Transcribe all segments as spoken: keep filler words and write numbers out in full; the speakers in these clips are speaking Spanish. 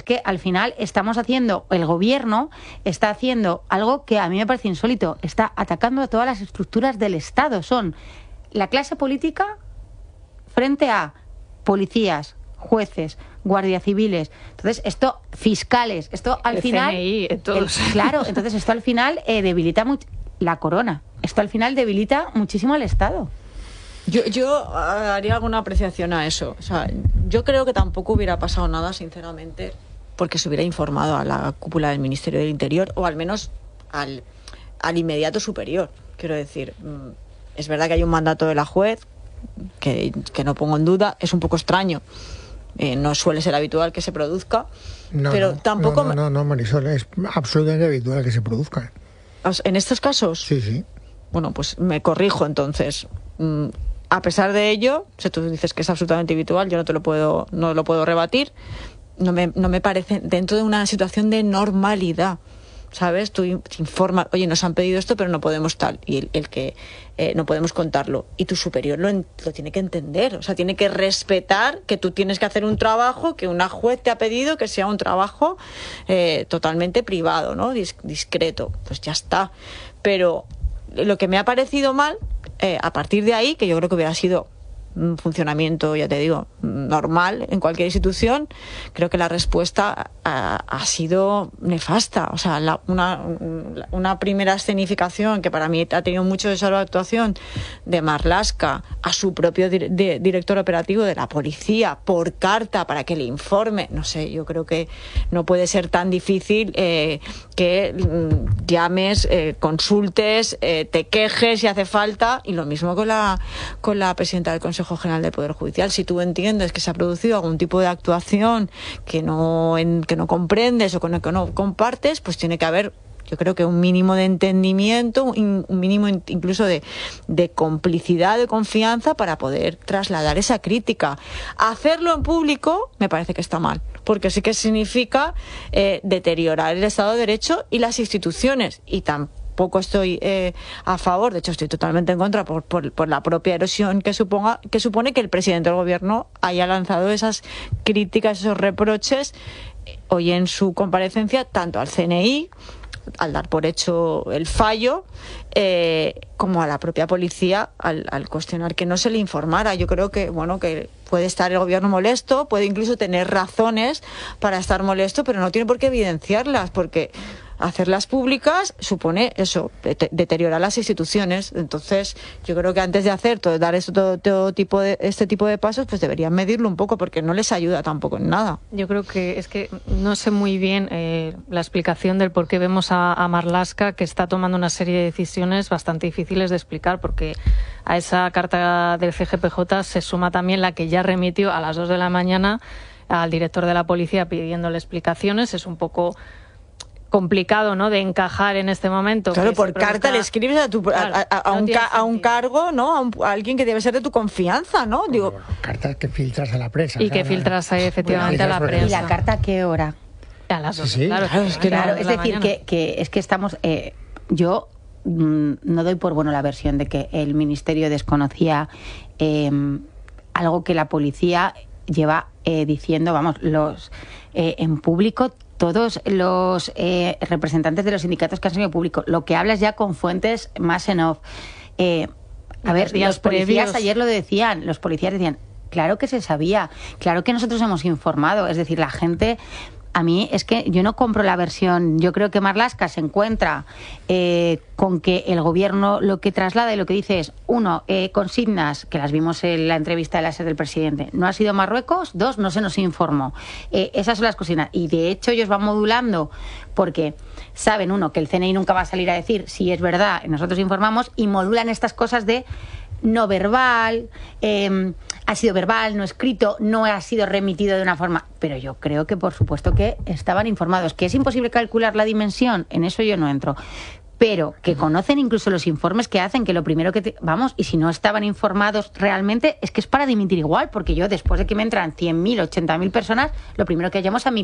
que al final estamos haciendo, el gobierno está haciendo algo que a mí me parece insólito, está atacando a todas las estructuras del Estado. Son la clase política frente a policías, jueces, guardias civiles, entonces esto, fiscales, esto al el final... C N I, todos. El, claro, entonces esto al final eh, debilita mucho la corona, esto al final debilita muchísimo al Estado. Yo, yo haría alguna apreciación a eso. O sea, yo creo que tampoco hubiera pasado nada, sinceramente, porque se hubiera informado a la cúpula del Ministerio del Interior, o al menos al, al inmediato superior. Quiero decir, es verdad que hay un mandato de la juez, que, que no pongo en duda, es un poco extraño. Eh, no suele ser habitual que se produzca, no, pero no, tampoco... No, no, no, Marisol, es absolutamente habitual que se produzca. ¿En estos casos? Sí, sí. Bueno, pues me corrijo entonces. Mm, a pesar de ello, si tú dices que es absolutamente habitual, yo no te lo puedo, no lo puedo rebatir, no me, no me parece dentro de una situación de normalidad. ¿Sabes? Tú informas, oye, nos han pedido esto, pero no podemos tal, y el, el que eh, no podemos contarlo, y tu superior lo, lo tiene que entender, o sea, tiene que respetar que tú tienes que hacer un trabajo que una juez te ha pedido que sea un trabajo eh, totalmente privado, ¿no? Dis- discreto, pues ya está. Pero lo que me ha parecido mal, eh, a partir de ahí, que yo creo que hubiera sido un funcionamiento, ya te digo, normal en cualquier institución, creo que la respuesta ha, ha sido nefasta. O sea, la, una, una primera escenificación que para mí ha tenido mucho de sobreactuación de Marlaska a su propio di- de, director operativo de la policía por carta para que le informe. No sé, yo creo que no puede ser tan difícil eh, que mm, llames, eh, consultes, eh, te quejes si hace falta, y lo mismo con la, con la presidenta del Consejo General del Poder Judicial. Si tú entiendes que se ha producido algún tipo de actuación que no, en, que no comprendes o con el que no compartes, pues tiene que haber, yo creo que un mínimo de entendimiento, un, un mínimo incluso de, de complicidad, de confianza para poder trasladar esa crítica. Hacerlo en público me parece que está mal, porque sí que significa eh, deteriorar el Estado de Derecho y las instituciones, y tampoco Poco estoy eh, a favor, de hecho estoy totalmente en contra por, por, por la propia erosión que suponga que supone que el presidente del gobierno haya lanzado esas críticas, esos reproches eh, hoy en su comparecencia, tanto al C N I, al dar por hecho el fallo, eh, como a la propia policía al, al cuestionar que no se le informara. Yo creo que, bueno, que puede estar el gobierno molesto, puede incluso tener razones para estar molesto, pero no tiene por qué evidenciarlas, porque hacerlas públicas supone eso, de- deteriorar las instituciones. Entonces, yo creo que antes de hacer todo, dar esto, todo, todo tipo de, este tipo de pasos, pues deberían medirlo un poco, porque no les ayuda tampoco en nada. Yo creo que es que no sé muy bien eh, la explicación del por qué vemos a, a Marlaska que está tomando una serie de decisiones bastante difíciles de explicar, porque a esa carta del C G P J se suma también la que ya remitió a las dos de la mañana al director de la policía pidiéndole explicaciones. Es un poco complicado, ¿no?, de encajar en este momento. Claro, que por se carta produzca... le escribes a, tu, Claro, a, a- a no un, tiene ca- a un sentido. cargo, ¿no? A, un- a alguien que debe ser de tu confianza, ¿no? Digo, Cartas que filtras a la prensa. Y o sea, que filtras eh, efectivamente a la Bueno, ¿Y prensa. la carta a qué hora? A las dos, Sí, sí, claro, claro, es que Claro, de es la decir, mañana. que, que es que estamos... Eh, yo mm, no doy por bueno la versión de que el Ministerio desconocía eh, algo que la policía lleva eh, diciendo, vamos, los eh, en público, todos los eh, representantes de los sindicatos que han salido público. Lo que hablas ya con fuentes más en off. Eh, a Y ver, los días los policías previos. ayer lo decían, los policías decían, claro que se sabía, claro que nosotros hemos informado, es decir, la gente... A mí es que yo no compro la versión. Yo creo que Marlaska se encuentra eh, con que el gobierno lo que traslada y lo que dice es, uno, eh, consignas, que las vimos en la entrevista de la sede del presidente, no ha sido Marruecos, dos, no se nos informó. Eh, esas son las consignas. Y de hecho ellos van modulando porque saben, uno, que el C N I nunca va a salir a decir si es verdad, nosotros informamos, y modulan estas cosas de no verbal, eh, ha sido verbal, no escrito, no ha sido remitido de una forma. Pero yo creo que por supuesto que estaban informados. Que es imposible calcular la dimensión, en eso yo no entro. Pero que conocen incluso los informes que hacen, que lo primero que... Te, vamos, y si no estaban informados realmente, es que es para dimitir igual, porque yo después de que me entran cien mil, ochenta mil personas, lo primero que llamo es a mi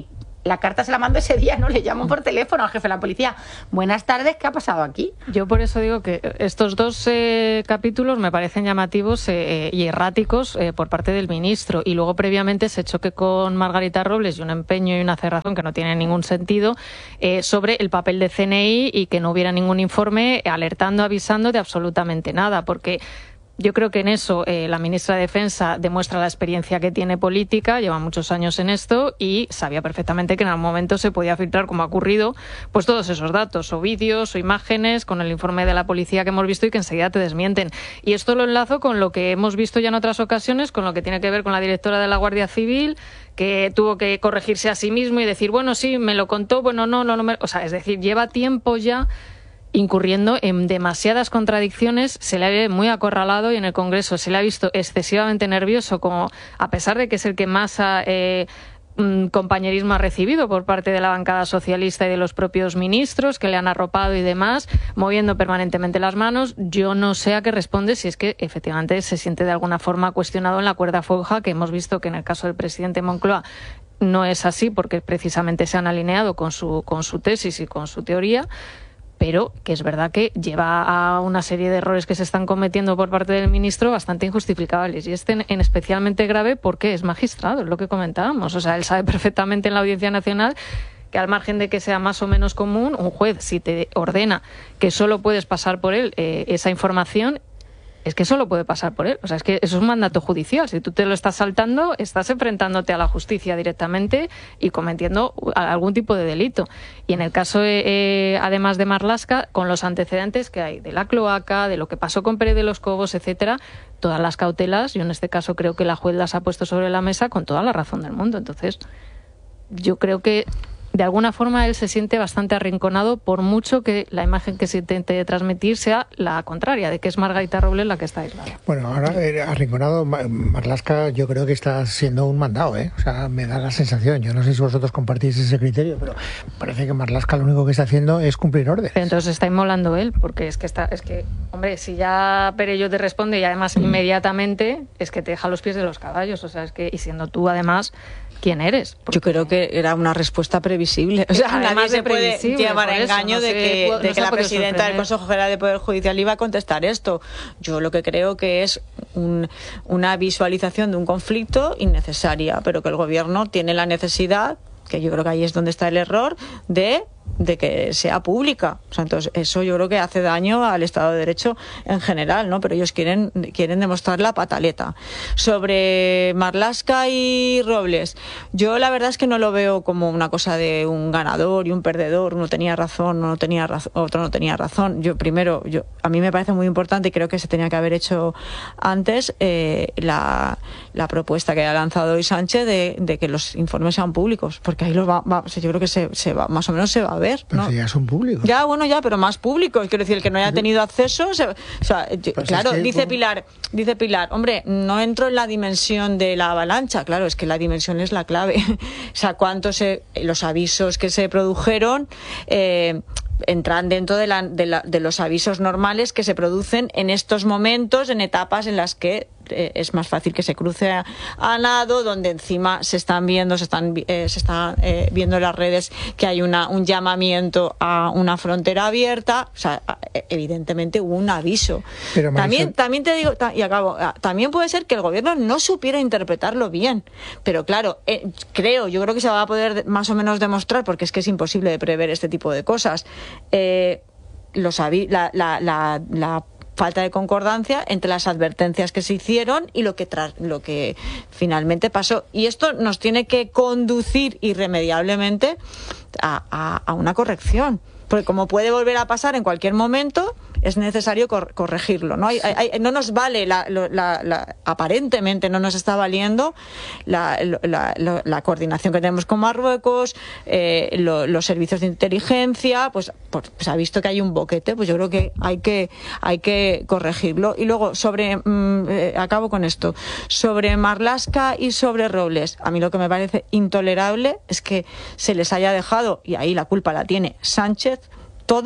la carta se la mando ese día, no le llamo por teléfono al jefe de la policía. Buenas tardes, ¿qué ha pasado aquí? Yo por eso digo que estos dos eh, capítulos me parecen llamativos eh, y erráticos eh, por parte del ministro. Y luego previamente ese choque con Margarita Robles y un empeño y una cerrazón que no tiene ningún sentido eh, sobre el papel de C N I y que no hubiera ningún informe alertando, avisando de absolutamente nada. Porque yo creo que en eso eh, la ministra de Defensa demuestra la experiencia que tiene política, lleva muchos años en esto y sabía perfectamente que en algún momento se podía filtrar, como ha ocurrido, pues todos esos datos, o vídeos, o imágenes, con el informe de la policía que hemos visto y que enseguida te desmienten. Y esto lo enlazo con lo que hemos visto ya en otras ocasiones, con lo que tiene que ver con la directora de la Guardia Civil, que tuvo que corregirse a sí mismo y decir, bueno, sí, me lo contó, bueno, no, no, no me... O sea, es decir, lleva tiempo ya incurriendo en demasiadas contradicciones, se le ve muy acorralado y en el Congreso se le ha visto excesivamente nervioso, como a pesar de que es el que más ha, eh, compañerismo ha recibido por parte de la bancada socialista y de los propios ministros que le han arropado y demás, moviendo permanentemente las manos. Yo no sé a qué responde, si es que efectivamente se siente de alguna forma cuestionado en la cuerda floja, que hemos visto que en el caso del presidente Moncloa no es así, porque precisamente se han alineado con su, con su tesis y con su teoría, pero que es verdad que lleva a una serie de errores que se están cometiendo por parte del ministro bastante injustificables. Y este en, en especialmente grave porque es magistrado, es lo que comentábamos. O sea, él sabe perfectamente en la Audiencia Nacional que, al margen de que sea más o menos común, un juez, si te ordena que solo puedes pasar por él eh, esa información, es que solo puede pasar por él. O sea, es que eso es un mandato judicial. Si tú te lo estás saltando, estás enfrentándote a la justicia directamente y cometiendo algún tipo de delito. Y en el caso, eh, además de Marlaska, con los antecedentes que hay de la cloaca, de lo que pasó con Pérez de los Cobos, etcétera, todas las cautelas, yo en este caso creo que la juez las ha puesto sobre la mesa con toda la razón del mundo. Entonces, yo creo que de alguna forma él se siente bastante arrinconado, por mucho que la imagen que se intente transmitir sea la contraria, de que es Margarita Robles la que está aislada. Bueno, ahora eh, arrinconado, Marlaska yo creo que está siendo un mandado, ¿eh? O sea, me da la sensación, yo no sé si vosotros compartís ese criterio, pero parece que Marlaska lo único que está haciendo es cumplir órdenes. Pero entonces está inmolando él, porque es que está, es que, hombre, si ya Perello te responde y además mm. inmediatamente, es que te deja los pies de los caballos, o sea, es que, y siendo tú además, ¿quién eres? Porque... Yo creo que era una respuesta previsible. O sea, nadie se puede llevar a engaño eso, no de que, sé, de no que la presidenta sorprender. del Consejo General del Poder Judicial iba a contestar esto. Yo lo que creo que es un, una visualización de un conflicto innecesaria, pero que el Gobierno tiene la necesidad, que yo creo que ahí es donde está el error, de de que sea pública. O sea, entonces eso yo creo que hace daño al Estado de Derecho en general, ¿no? Pero ellos quieren quieren demostrar la pataleta. Sobre Marlaska y Robles, yo la verdad es que no lo veo como una cosa de un ganador y un perdedor, uno tenía razón, uno no tenía razón, otro no tenía razón. Yo primero, yo a mí me parece muy importante y creo que se tenía que haber hecho antes eh, la, la propuesta que ha lanzado hoy Sánchez de, de que los informes sean públicos, porque ahí los va, va, yo creo que se, se va, más o menos se va a ver, pero ¿no? si ya son públicos. Ya, bueno, ya, pero más públicos. Quiero decir, el que no haya tenido acceso, se, o sea, pues claro, es que, dice Pilar, dice Pilar, hombre, no entro en la dimensión de la avalancha. Claro, es que la dimensión es la clave. O sea, cuántos se, los avisos que se produjeron eh, entran dentro de, la, de, la, de los avisos normales que se producen en estos momentos, en etapas en las que eh, es más fácil que se cruce a, a nado, donde encima se están viendo, se están, eh, se están eh, viendo en las redes que hay una, un llamamiento a una frontera abierta. O sea, evidentemente hubo un aviso. Pero también, también te digo, y acabo, también puede ser que el Gobierno no supiera interpretarlo bien, pero claro, eh, creo, yo creo que se va a poder más o menos demostrar, porque es que es imposible de prever este tipo de cosas. Eh, los avi- la, la, la, la falta de concordancia entre las advertencias que se hicieron y lo que tra- lo que finalmente pasó, y esto nos tiene que conducir irremediablemente a, a, a una corrección, porque como puede volver a pasar en cualquier momento, es necesario cor- corregirlo, ¿no? Hay, hay, no nos vale, la, la, la, aparentemente no nos está valiendo la, la, la, la coordinación que tenemos con Marruecos, eh, lo, los servicios de inteligencia, pues, pues se ha visto que hay un boquete, pues yo creo que hay que, hay que corregirlo. Y luego, sobre, mmm, eh, acabo con esto, sobre Marlaska y sobre Robles, a mí lo que me parece intolerable es que se les haya dejado, y ahí la culpa la tiene Sánchez, toda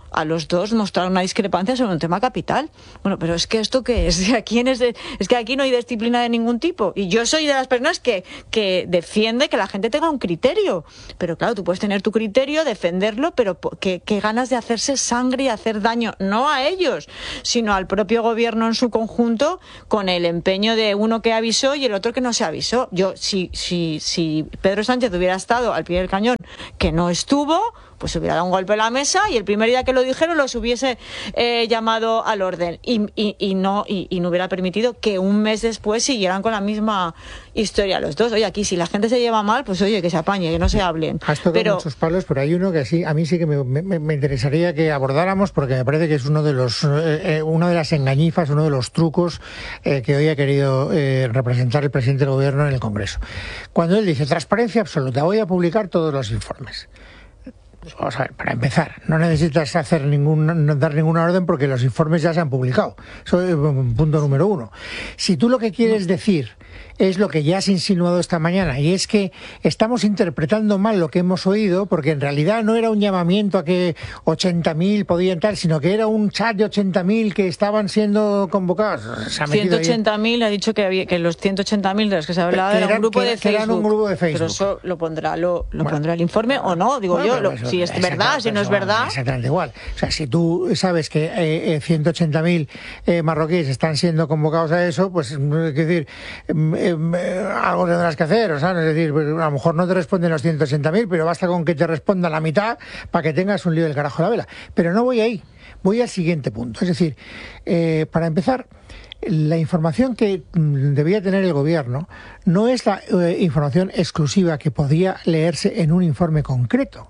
a los dos mostraron una discrepancia sobre un tema capital. Bueno, pero es que esto qué es, aquí es, de, es que aquí no hay disciplina de ningún tipo. Y yo soy de las personas que, que defiende que la gente tenga un criterio. Pero claro, tú puedes tener tu criterio, defenderlo, pero qué, qué ganas de hacerse sangre y hacer daño, no a ellos, sino al propio gobierno en su conjunto, con el empeño de uno que avisó y el otro que no se avisó. Yo, si, si, si Pedro Sánchez hubiera estado al pie del cañón, que no estuvo, pues hubiera dado un golpe a la mesa y el primer día que lo dijeron los hubiese eh, llamado al orden y, y, y, no, y, y no hubiera permitido que un mes después siguieran con la misma historia los dos. Oye, aquí si la gente se lleva mal, pues oye, que se apañe, que no se hablen. Has tocado pero... muchos palos, pero hay uno que sí, a mí sí que me, me, me interesaría que abordáramos, porque me parece que es uno de los, eh, una de las engañifas, uno de los trucos eh, que hoy ha querido eh, representar el presidente del gobierno en el Congreso. Cuando él dice transparencia absoluta, voy a publicar todos los informes. Vamos a ver, para empezar, no necesitas hacer ningún, no dar ninguna orden porque los informes ya se han publicado. Eso es punto número uno. Si tú lo que quieres decir es lo que ya has insinuado esta mañana, y es que estamos interpretando mal lo que hemos oído, porque en realidad no era un llamamiento a que ochenta mil podían tal, sino que era un chat de ochenta mil que estaban siendo convocados. ciento ochenta mil ha dicho que, había, que los ciento ochenta mil de los que se hablaba que era eran, un grupo que, de que Facebook. Eran un grupo de Facebook. Pero eso lo pondrá, lo, lo bueno, pondrá el informe o no, digo bueno, yo, lo, eso, si es verdad, si no es verdad. Exactamente igual. O sea, si tú sabes que eh, ciento ochenta mil eh, marroquíes están siendo convocados a eso, pues es decir, eh, eh, algo tendrás que hacer, o sea, es decir, a lo mejor no te responden los ciento ochenta mil, pero basta con que te responda la mitad para que tengas un lío del carajo a la vela. Pero no voy ahí, voy al siguiente punto. Es decir, eh, para empezar, la información que debía tener el gobierno no es la eh, información exclusiva que podía leerse en un informe concreto.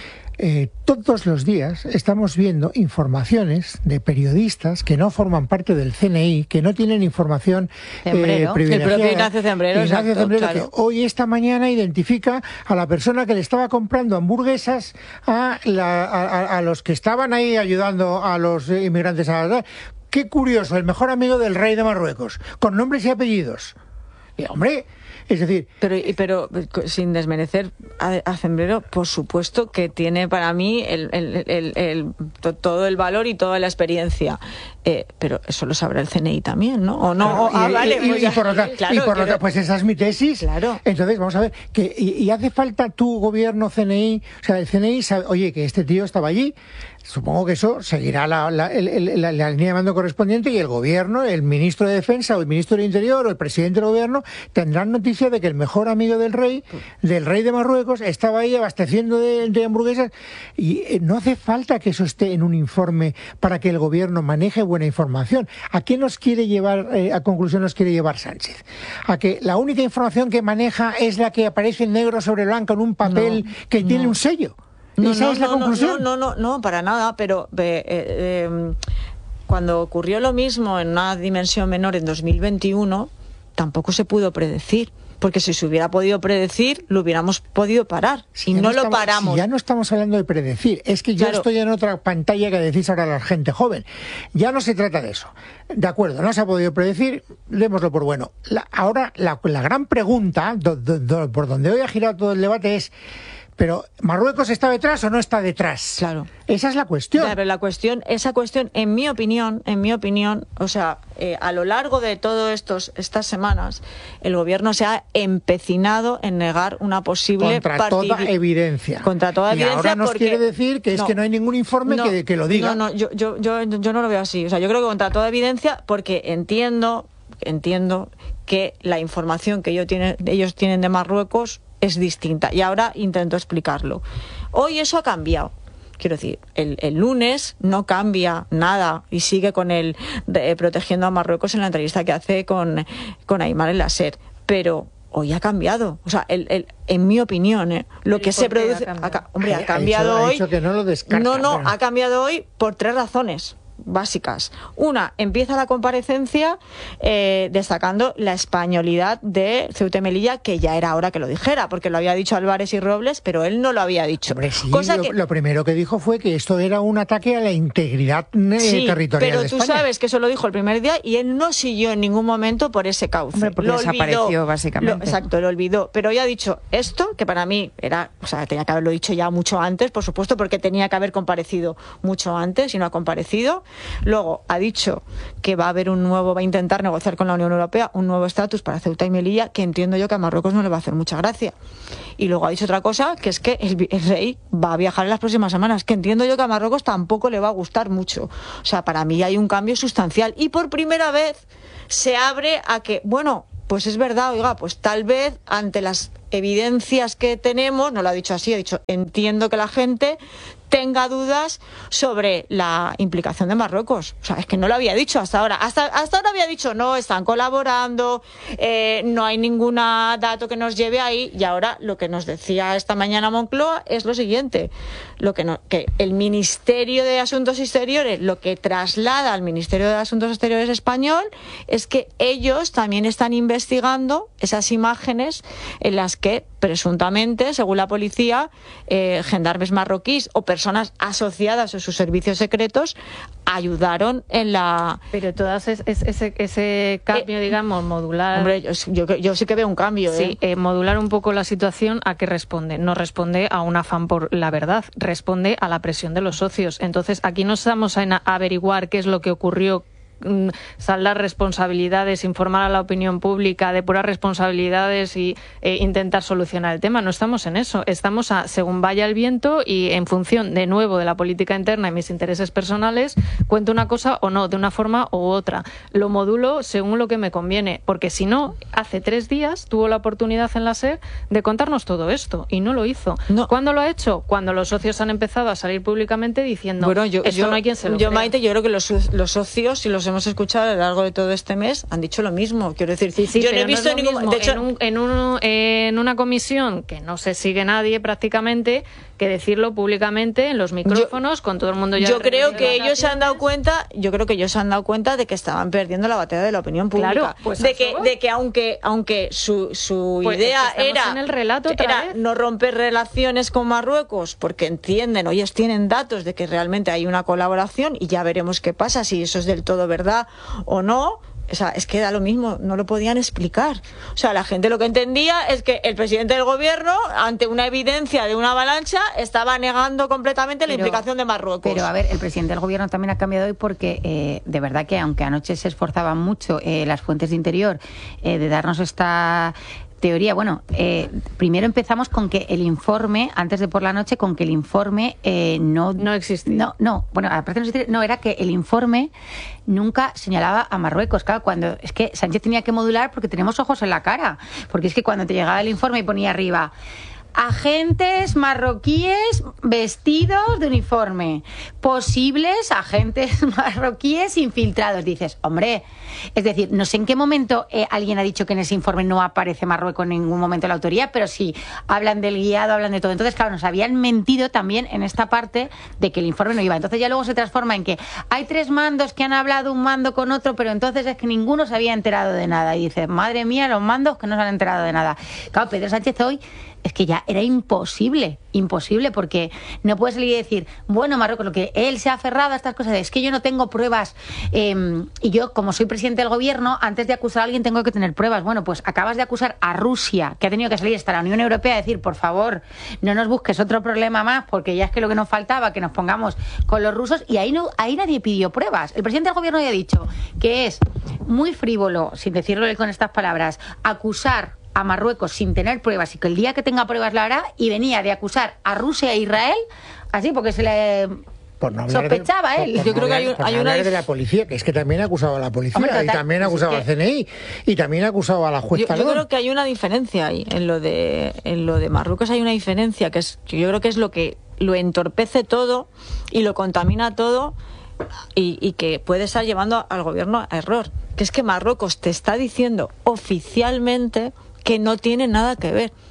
Eh, todos los días estamos viendo informaciones de periodistas que no forman parte del C N I, que no tienen información eh, privilegiada. El propio Ignacio Zembrero, Ignacio exacto, Zembrero claro. Que hoy, esta mañana, identifica a la persona que le estaba comprando hamburguesas a, la, a, a los que estaban ahí ayudando a los inmigrantes a la... Qué curioso, el mejor amigo del rey de Marruecos, con nombres y apellidos. Y, hombre... Es decir... Pero, pero sin desmerecer a, a Zembrero, por supuesto que tiene para mí el, el, el, el, todo el valor y toda la experiencia. Eh, pero eso lo sabrá el C N I también, ¿no? ¿O no? Claro, o, ah, y, vale, y, pues y, ya, por lo tanto, claro, y por lo quiero... tanto, pues esa es mi tesis. Claro. Entonces, vamos a ver, que y, y hace falta tu gobierno C N I, o sea, el C N I sabe, oye, que este tío estaba allí. Supongo que eso seguirá la, la, la, la, la línea de mando correspondiente y el gobierno, el ministro de Defensa o el ministro del Interior o el presidente del gobierno tendrán noticia de que el mejor amigo del rey, del rey de Marruecos, estaba ahí abasteciendo de, de hamburguesas y eh, no hace falta que eso esté en un informe para que el gobierno maneje buena información. ¿A qué nos quiere llevar, eh, a conclusión nos quiere llevar Sánchez? ¿A que la única información que maneja es la que aparece en negro sobre blanco en un papel no, que no. tiene un sello? No, ¿Esa no, es la no, conclusión? No, no, no, no, para nada, pero eh, eh, cuando ocurrió lo mismo en una dimensión menor en dos mil veintiuno, tampoco se pudo predecir. Porque si se hubiera podido predecir, lo hubiéramos podido parar. Si y no, no estamos, lo paramos. Si ya no estamos hablando de predecir. Es que yo claro. estoy en otra pantalla que decís ahora a la gente joven. Ya no se trata de eso. De acuerdo, no se ha podido predecir, démoslo por bueno. La, ahora, la, la gran pregunta, do, do, do, por donde hoy ha girado todo el debate es... Pero, ¿Marruecos está detrás o no está detrás? Claro. Esa es la cuestión. Claro, la cuestión, esa cuestión, en mi opinión, en mi opinión, o sea, eh, a lo largo de todas estas semanas, el gobierno se ha empecinado en negar una posible... Contra partid... toda evidencia. Contra toda y evidencia. ahora nos porque... quiere decir que es no, que no hay ningún informe no, que, que lo diga. No, no, yo, yo, yo, yo no lo veo así. O sea, yo creo que contra toda evidencia, porque entiendo, entiendo que la información que ellos tienen, ellos tienen de Marruecos es distinta y ahora intento explicarlo. Hoy eso ha cambiado. Quiero decir, el, el lunes no cambia nada y sigue con el eh, protegiendo a Marruecos en la entrevista que hace con, con Aymar El Nasser. Pero hoy ha cambiado. O sea, el, el, en mi opinión, eh, lo que se produce... Ha, hombre, ha cambiado ha hoy... dicho que no lo descarta, no, no, pero... ha cambiado hoy por tres razones. básicas. Una, empieza la comparecencia eh, destacando la españolidad de Ceuta y Melilla, que ya era hora que lo dijera, porque lo había dicho Álvarez y Robles, pero él no lo había dicho. Hombre, sí, Cosa lo, que... lo primero que dijo fue que esto era un ataque a la integridad eh, sí, territorial pero de tú España. sabes que eso lo dijo el primer día y él no siguió en ningún momento por ese cauce. Hombre, porque lo desapareció, olvidó, básicamente. Lo, exacto, lo olvidó. Pero ya ha dicho esto, que para mí era, o sea, tenía que haberlo dicho ya mucho antes, por supuesto, porque tenía que haber comparecido mucho antes y no ha comparecido. Luego ha dicho que va a haber un nuevo, va a intentar negociar con la Unión Europea un nuevo estatus para Ceuta y Melilla, que entiendo yo que a Marruecos no le va a hacer mucha gracia. Y luego ha dicho otra cosa, que es que el, el rey va a viajar en las próximas semanas, que entiendo yo que a Marruecos tampoco le va a gustar mucho. O sea, para mí hay un cambio sustancial. Y por primera vez se abre a que, bueno, pues es verdad, oiga, pues tal vez ante las evidencias que tenemos, no lo ha dicho así, ha dicho, entiendo que la gente tenga dudas sobre la implicación de Marruecos. O sea, es que no lo había dicho hasta ahora. Hasta, hasta ahora había dicho, no, están colaborando, eh, no hay ningún dato que nos lleve ahí. Y ahora lo que nos decía esta mañana Moncloa es lo siguiente, lo que, no, que el Ministerio de Asuntos Exteriores, lo que traslada al Ministerio de Asuntos Exteriores español es que ellos también están investigando esas imágenes en las que presuntamente, según la policía, eh, gendarmes marroquíes o personas asociadas a sus servicios secretos ayudaron en la... Pero todas es, es, ese, ese cambio, eh, digamos, modular... Hombre, yo, yo, yo sí que veo un cambio. Sí, ¿eh? Eh, modular un poco la situación, ¿a qué responde? No responde a un afán por la verdad, responde a la presión de los socios. Entonces, aquí no estamos a averiguar qué es lo que ocurrió, saldar responsabilidades, informar a la opinión pública, depurar responsabilidades y eh, intentar solucionar el tema. No estamos en eso. Estamos a, según vaya el viento y en función, de nuevo, de la política interna y mis intereses personales, cuento una cosa o no, de una forma u otra. Lo modulo según lo que me conviene, porque si no, hace tres días tuvo la oportunidad en la SER de contarnos todo esto y no lo hizo. No. ¿Cuándo lo ha hecho? Cuando los socios han empezado a salir públicamente diciendo, bueno, yo, esto yo, no hay quien se lo yo, crea. Maite, yo creo que los, los socios, y los hemos escuchado a lo largo de todo este mes, han dicho lo mismo. Quiero decir, sí, sí, yo no he no visto es ningún... mismo, De hecho, en, un, en, un, en una comisión que no se sigue nadie prácticamente, que decirlo públicamente en los micrófonos, yo, con todo el mundo ya... Yo creo que ellos se han dado cuenta, yo creo que ellos se han dado cuenta de que estaban perdiendo la batalla de la opinión pública. Claro, pues de que, de que aunque, aunque su, su pues idea es que era, en el relato era no romper relaciones con Marruecos, porque entienden, o ellos tienen datos de que realmente hay una colaboración, y ya veremos qué pasa, si eso es del todo verdad o no. O sea, es que da lo mismo, no lo podían explicar. O sea, la gente lo que entendía es que el presidente del gobierno, ante una evidencia de una avalancha, estaba negando completamente pero, la implicación de Marruecos. Pero, a ver, el presidente del gobierno también ha cambiado hoy porque, eh, de verdad que, aunque anoche se esforzaban mucho eh, las fuentes de Interior eh, de darnos esta... teoría, bueno, eh, primero empezamos con que el informe, antes de por la noche, con que el informe eh, no... No existía. No, no, bueno, aparte no existía, no, era que el informe nunca señalaba a Marruecos. Claro, cuando es que Sánchez tenía que modular porque tenemos ojos en la cara, porque es que cuando te llegaba el informe y ponía arriba... agentes marroquíes vestidos de uniforme, posibles agentes marroquíes infiltrados. Dices, hombre, es decir, no sé en qué momento eh, alguien ha dicho que en ese informe no aparece Marruecos en ningún momento de la autoría, pero sí, hablan del guiado, hablan de todo. Entonces, claro, nos habían mentido también en esta parte de que el informe no iba. Entonces ya luego se transforma en que hay tres mandos que han hablado un mando con otro, pero entonces es que ninguno se había enterado de nada. Y dices, madre mía, los mandos que no se han enterado de nada. Claro, Pedro Sánchez hoy es que ya era imposible, imposible, porque no puedes salir y decir, bueno, Marruecos, lo que él se ha aferrado a estas cosas, es que yo no tengo pruebas, eh, y yo, como soy presidente del gobierno, antes de acusar a alguien tengo que tener pruebas. Bueno, pues acabas de acusar a Rusia, que ha tenido que salir hasta la Unión Europea a decir, por favor, no nos busques otro problema más, porque ya es que lo que nos faltaba, que nos pongamos con los rusos, y ahí, no, ahí nadie pidió pruebas. El presidente del gobierno ya ha dicho que es muy frívolo, sin decirlo con estas palabras, acusar a Marruecos sin tener pruebas, y que el día que tenga pruebas la hará, y venía de acusar a Rusia e Israel así porque se le por no sospechaba de, él. por, por Yo no creo hablar, que hay, por hay no una hablar de la policía, que es que también ha acusado a la policía. Hombre, total, y también ha acusado al C N I y también ha acusado a la juez. Yo, yo creo que hay una diferencia ahí en lo de en lo de Marruecos. Hay una diferencia que es, yo creo que es lo que lo entorpece todo y lo contamina todo, y, y que puede estar llevando al gobierno a error, que es que Marruecos te está diciendo oficialmente que no tiene nada que ver.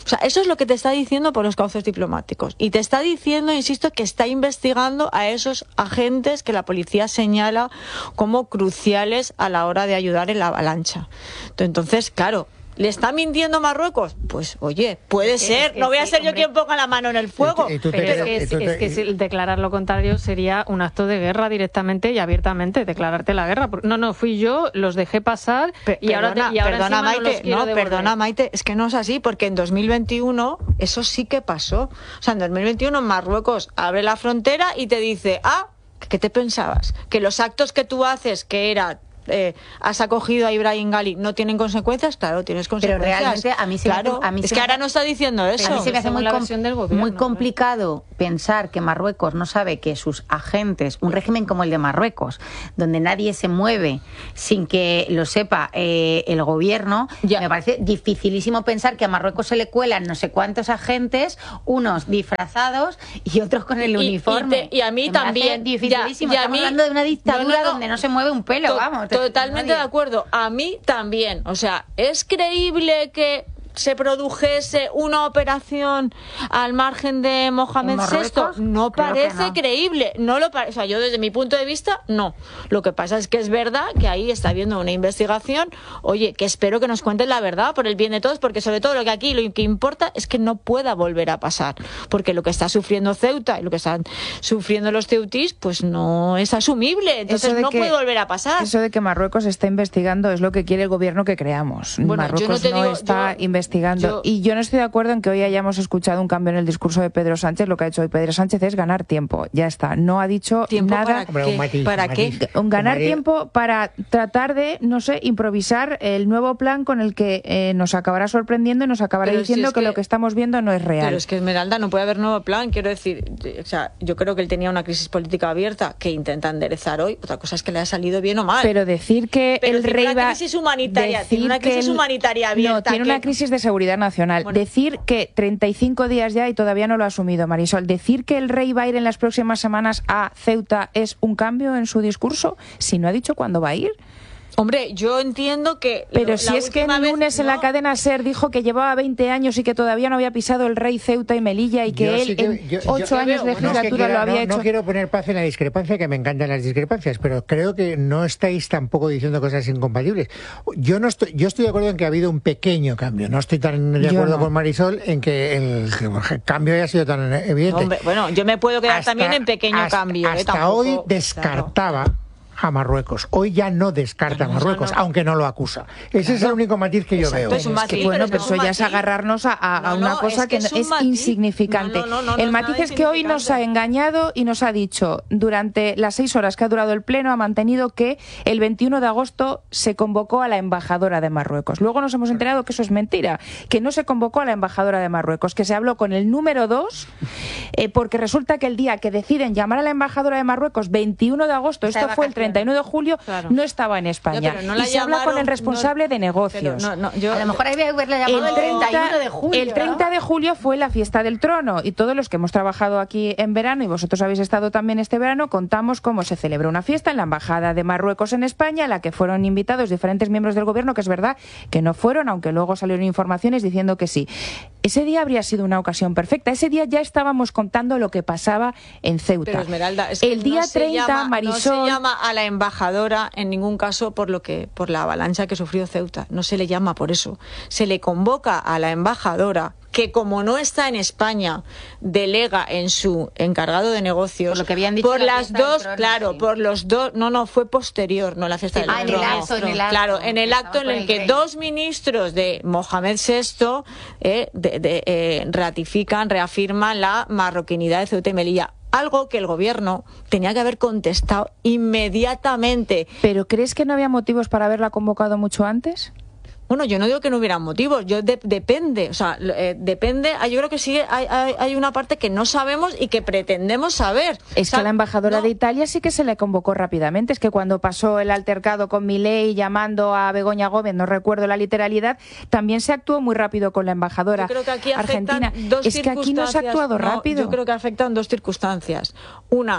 O sea, eso es lo que te está diciendo por los cauces diplomáticos. Y te está diciendo, insisto, que está investigando a esos agentes que la policía señala como cruciales a la hora de ayudar en la avalancha. Entonces, claro, ¿le está mintiendo Marruecos? Pues oye, puede es ser, que, no voy a ser yo quien ponga la mano en el fuego. Pero es que, es, es que el declarar lo contrario sería un acto de guerra directamente y abiertamente, declararte la guerra. No, no, fui yo, los dejé pasar Pe y ahora, perdona, te, y ahora perdona, Maite, no los quiero no, devolver. Perdona, Maite, es que no es así, porque en dos mil veintiuno eso sí que pasó. O sea, en dos mil veintiuno Marruecos abre la frontera y te dice, ah, ¿qué te pensabas? Que los actos que tú haces, que era... Eh, has acogido a Ibrahim Gali, ¿no tienen consecuencias? Claro, tienes consecuencias. Pero realmente a mí se claro, me, a mí es se que me, ahora no está diciendo eso. A mí se me hace muy, com gobierno, muy complicado ¿no? pensar que Marruecos no sabe que sus agentes, un régimen como el de Marruecos, donde nadie se mueve sin que lo sepa eh, el gobierno, ya. me parece dificilísimo pensar que a Marruecos se le cuelan no sé cuántos agentes, unos disfrazados y otros con el y, uniforme. Y, te, y a mí me también. Dificilísimo. Ya, y a Estamos mí, hablando de una dictadura no, no, no, donde no se mueve un pelo, to, vamos. Totalmente de acuerdo. A mí también. O sea, ¿es creíble que se produjese una operación al margen de Mohamed sexto? No parece no. creíble. No lo o sea, yo desde mi punto de vista, no. Lo que pasa es que es verdad que ahí está habiendo una investigación. Oye, que espero que nos cuenten la verdad por el bien de todos, porque sobre todo lo que aquí lo que importa es que no pueda volver a pasar. Porque lo que está sufriendo Ceuta y lo que están sufriendo los ceutís, pues no es asumible. Entonces no que, puede volver a pasar. Eso de que Marruecos está investigando es lo que quiere el gobierno que creamos. Bueno, Marruecos yo no, te no digo, está yo, investigando. Yo, y yo no estoy de acuerdo en que hoy hayamos escuchado un cambio en el discurso de Pedro Sánchez. Lo que ha hecho hoy Pedro Sánchez es ganar tiempo. Ya está. No ha dicho nada. ¿Para qué? Matiz, ¿Para matiz. qué? Un ganar tiempo para tratar de, no sé, improvisar el nuevo plan con el que eh, nos acabará sorprendiendo y nos acabará pero diciendo si es que, que lo que estamos viendo no es real. Pero es que, Esmeralda, no puede haber nuevo plan. Quiero decir, o sea, yo creo que él tenía una crisis política abierta que intenta enderezar hoy. Otra cosa es que le ha salido bien o mal. Pero decir que pero el tiene rey una va... crisis humanitaria, tiene una crisis el, humanitaria abierta. No, tiene que... una crisis de seguridad nacional. Bueno, decir que treinta y cinco días ya y todavía no lo ha asumido, Marisol. Decir que el rey va a ir en las próximas semanas a Ceuta es un cambio en su discurso, si no ha dicho cuándo va a ir. Hombre, yo entiendo que... Pero lo, si es que el lunes vez, en ¿no? la cadena SER dijo que llevaba veinte años y que todavía no había pisado el rey Ceuta y Melilla y que yo él sí que, en yo, ocho yo, años de legislatura no, es que quiera, lo había no, hecho... No quiero poner paz en la discrepancia, que me encantan las discrepancias, pero creo que no estáis tampoco diciendo cosas incompatibles. Yo no estoy, yo estoy de acuerdo en que ha habido un pequeño cambio. No estoy tan de acuerdo no. con Marisol en que el, el cambio haya sido tan evidente. Hombre, bueno, yo me puedo quedar hasta, también en pequeño hasta, cambio. Hasta eh, tampoco, hoy descartaba... Claro. a Marruecos. Hoy ya no descarta a Marruecos, no, no. aunque no lo acusa. Ese claro. es el único matiz que yo Exacto, veo. Es un matiz, es que, bueno, pero eso ya es agarrarnos a, a, no, a una no, cosa es que, que es, es insignificante. No, no, no, el no, matiz es que hoy nos ha engañado y nos ha dicho, durante las seis horas que ha durado el pleno, ha mantenido que el veintiuno de agosto se convocó a la embajadora de Marruecos. Luego nos hemos enterado que eso es mentira, que no se convocó a la embajadora de Marruecos, que se habló con el número dos, eh, porque resulta que el día que deciden llamar a la embajadora de Marruecos, veintiuno de agosto, esto fue el treinta y nueve de julio, claro. no estaba en España. No, no y se llamaron, habla con el responsable no, de negocios. No, no, yo, a lo mejor había que haberla llamado el treinta y uno de julio. El treinta de julio fue la fiesta del trono y todos los que hemos trabajado aquí en verano y vosotros habéis estado también este verano, contamos cómo se celebró una fiesta en la Embajada de Marruecos en España, a la que fueron invitados diferentes miembros del gobierno, que es verdad que no fueron, aunque luego salieron informaciones diciendo que sí. Ese día habría sido una ocasión perfecta. Ese día ya estábamos contando lo que pasaba en Ceuta. Pero, Esmeralda, es que el día no treinta, llama, Marisol... No se llama a la embajadora en ningún caso por lo que por la avalancha que sufrió Ceuta. No se le llama por eso. Se le convoca a la embajadora, que como no está en España, delega en su encargado de negocios por, lo que habían dicho por la las dos, trono, claro, sí. por los dos, no, no, fue posterior, no la fiesta del ah, trono. En el acto, en el acto, claro, en el acto en el, el que rey. dos ministros de Mohamed sexto eh, de, de, eh, ratifican, reafirman la marroquinidad de Ceuta y Melilla. Algo que el gobierno tenía que haber contestado inmediatamente. ¿Pero crees que no había motivos para haberla convocado mucho antes? Bueno, yo no digo que no hubieran motivos, yo de, depende, o sea, eh, depende, yo creo que sí hay, hay, hay una parte que no sabemos y que pretendemos saber. Es o sea, que a la embajadora no. de Italia sí que se le convocó rápidamente, es que cuando pasó el altercado con Milei llamando a Begoña Gómez, no recuerdo la literalidad, también se actuó muy rápido con la embajadora yo creo que aquí argentina. Dos es que aquí no se ha actuado no, rápido. Yo creo que afectan dos circunstancias. Una,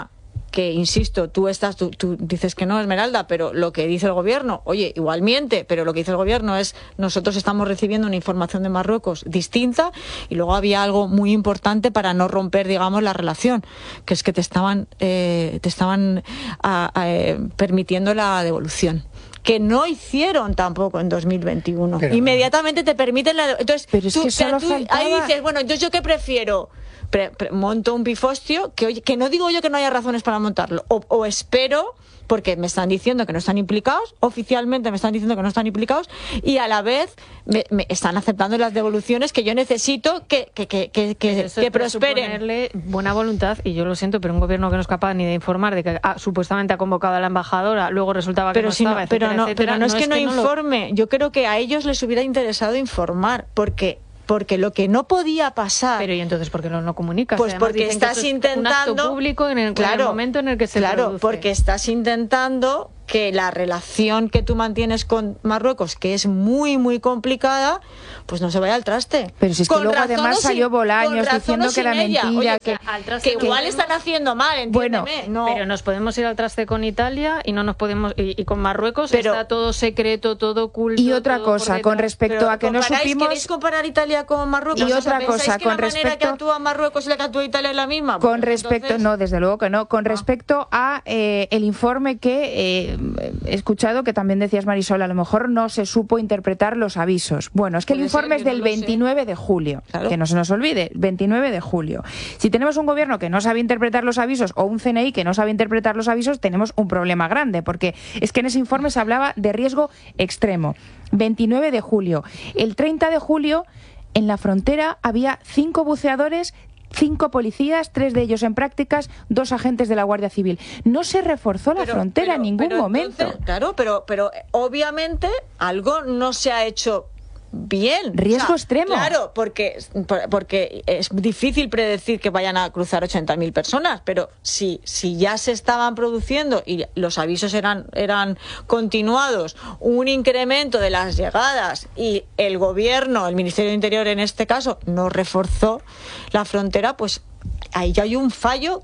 que, insisto, tú estás, tú, tú dices que no, Esmeralda, pero lo que dice el gobierno, oye, igual miente, pero lo que dice el gobierno es, nosotros estamos recibiendo una información de Marruecos distinta, y luego había algo muy importante para no romper, digamos, la relación, que es que te estaban, eh, te estaban a, a, eh, permitiendo la devolución, que no hicieron tampoco en dos mil veintiuno. Pero, inmediatamente te permiten la... Entonces, pero es tú, que solo tú faltaba... ahí dices, bueno, entonces yo qué prefiero... Pre, pre, monto un pifostio que, oye, que no digo yo que no haya razones para montarlo, o, o espero, porque me están diciendo que no están implicados, oficialmente me están diciendo que no están implicados, y a la vez me, me están aceptando las devoluciones que yo necesito que, que, que, que, que, que prosperen. Buena voluntad, y yo lo siento, pero un gobierno que no es capaz ni de informar de que ah, supuestamente ha convocado a la embajadora, luego resultaba que pero no si estaba, no, etcétera, pero no, etcétera, pero no es no que es no que informe, lo... yo creo que a ellos les hubiera interesado informar, porque... Porque lo que no podía pasar... Pero ¿y entonces por qué no lo comunicas? Pues Además, porque estás es intentando... un acto público en el, claro, en el momento en el que se Claro, produce. porque estás intentando que la relación que tú mantienes con Marruecos, que es muy, muy complicada, pues no se vaya al traste. Pero si es que con luego además sin, salió Bolaños diciendo que era ella. mentira. Oye, que, que, que igual están haciendo mal, entiéndeme. Bueno, no. Pero nos podemos ir al traste con Italia y no nos podemos y, y con Marruecos pero, está todo secreto, todo oculto. Y otra cosa, con respecto pero a que no supimos... ¿Queréis comparar Italia con Marruecos? Y otra o sea, cosa, que con la respecto... manera que actúa Marruecos y la que actúa Italia es la misma? Con respecto... Entonces... No, desde luego que no. Con ah. respecto a eh, el informe que eh, he escuchado, que también decías, Marisol, a lo mejor no se supo interpretar los avisos. Bueno, es que el informe es del veintinueve de julio, claro. Que no se nos olvide, veintinueve de julio. Si tenemos un gobierno que no sabe interpretar los avisos o un C N I que no sabe interpretar los avisos, tenemos un problema grande, porque es que en ese informe se hablaba de riesgo extremo. veintinueve de julio. El treinta de julio, en la frontera, había cinco buceadores, cinco policías, tres de ellos en prácticas, dos agentes de la Guardia Civil. No se reforzó la pero, frontera pero, en ningún pero momento. Entonces, claro, pero, pero obviamente algo no se ha hecho bien. Riesgo o sea, extremo. Claro, porque, porque es difícil predecir que vayan a cruzar ochenta mil personas, pero si, si ya se estaban produciendo y los avisos eran, eran continuados, un incremento de las llegadas y el gobierno, el Ministerio de Interior en este caso, no reforzó la frontera, pues ahí ya hay un fallo